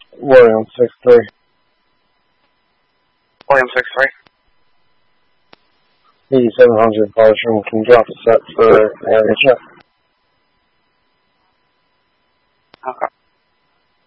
William 6-3. William 6-3. 8700 Bartram can drop a set for area check. Okay.